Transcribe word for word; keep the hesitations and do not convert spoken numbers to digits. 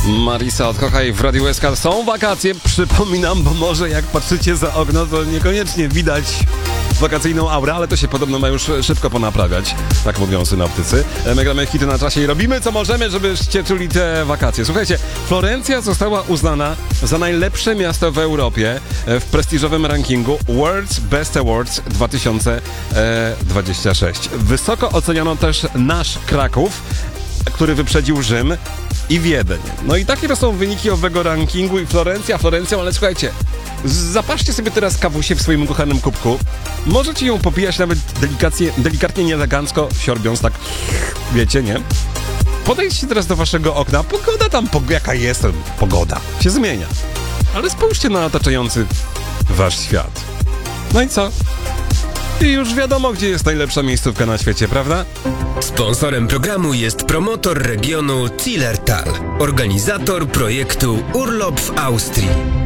Marisa Odkochaj w Radiu S K. Są wakacje, przypominam, bo może jak patrzycie za okno, to niekoniecznie widać wakacyjną aurę, ale to się podobno ma już szybko ponaprawiać, tak mówią synoptycy. My gramy hity na czasie i robimy co możemy, żebyście czuli te wakacje. Słuchajcie, Florencja została uznana za najlepsze miasto w Europie w prestiżowym rankingu World's Best Awards dwa tysiące dwudziesty szósty. Wysoko oceniono też nasz Kraków, który wyprzedził Rzym i Wiedeń. No i takie to są wyniki owego rankingu i Florencja, Florencją, ale słuchajcie, zapaszcie sobie teraz kawusię w swoim kochanym kubku. Możecie ją popijać nawet delikatnie, delikatnie nieelegancko, siorbiąc tak, wiecie, nie? Podejdźcie teraz do waszego okna, pogoda tam, po, jaka jest, pogoda się zmienia. Ale spójrzcie na otaczający wasz świat. No i co? I już wiadomo, gdzie jest najlepsza miejscówka na świecie, prawda? Sponsorem programu jest promotor regionu Zillertal, organizator projektu Urlop w Austrii.